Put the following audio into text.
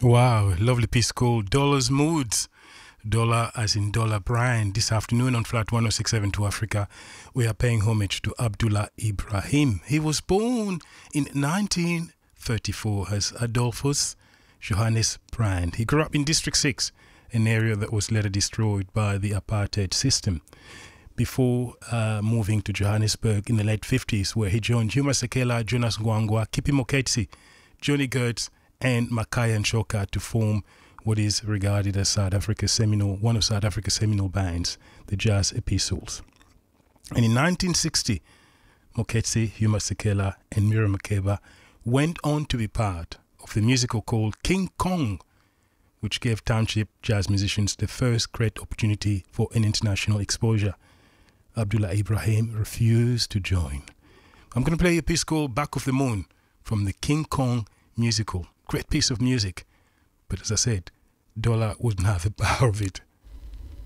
Wow, lovely piece called Dollar's Moods. Dollar as in Dollar Brand. This afternoon on Flat 1067 to Africa, we are paying homage to Abdullah Ibrahim. He was born in 1934 as Adolphus Johannes Brand. He grew up in District 6, an area that was later destroyed by the apartheid system, before moving to Johannesburg in the late 50s, where he joined Huma Sekela, Jonas Gwangwa, Kippie Moketsi, Johnny Gertz, and Makaya Nshoka to form what is regarded as one of South Africa's seminal bands, the Jazz Epistles. And in 1960, Moketsi, Huma Sekela, and Miriam Makeba went on to be part of the musical called King Kong, which gave township jazz musicians the first great opportunity for an international exposure. Abdullah Ibrahim refused to join. I'm going to play a piece called Back of the Moon from the King Kong musical. Great piece of music. But as I said, Dollar wouldn't have the power of it.